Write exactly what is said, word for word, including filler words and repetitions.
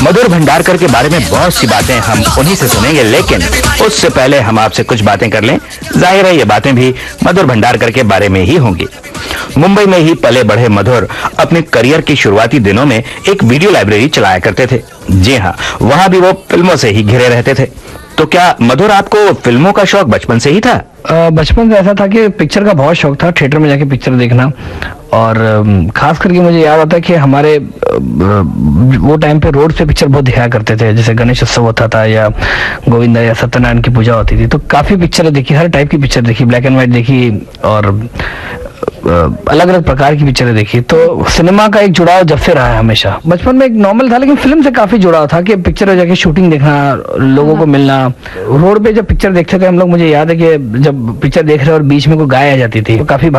मधुर भंडारकर के बारे में बहुत सी बातें हम उन्हीं से सुनेंगे, लेकिन उससे पहले हम आपसे कुछ बातें कर लें। जाहिर है ये बातें भी मधुर भंडारकर के बारे में ही होंगी। मुंबई में ही पले बढ़े मधुर अपने करियर के शुरुआती दिनों में एक वीडियो लाइब्रेरी चलाया करते थे। जी हाँ, वहां भी वो फिल्मों से ही घिरे रहते थे। तो क्या मधुर, आपको फिल्मों का शौक बचपन से ही था? बचपन से ऐसा था कि पिक्चर का बहुत शौक था, थिएटर में जाके पिक्चर देखना। और खास करके मुझे याद आता है कि हमारे वो टाइम पे रोड पे पिक्चर बहुत दिखाया करते थे, जैसे गणेश उत्सव होता था या गोविंदा या सत्यनारायण की पूजा होती थी, तो काफी पिक्चर देखी, हर टाइप की पिक्चर देखी, ब्लैक एंड व्हाइट देखी और अलग अलग प्रकार की पिक्चरें देखी। तो सिनेमा का एक जुड़ाव जब से रहा है हमेशा। बचपन में एक नॉर्मल था, लेकिन फिल्म से काफी जुड़ाव था कि पिक्चर में जाके शूटिंग देखना, लोगों को मिलना। रोड पे जब पिक्चर देखते थे हम लोग, मुझे याद है कि जब पिक्चर देख रहे और बीच में कोई गाय आ जाती थी तो काफी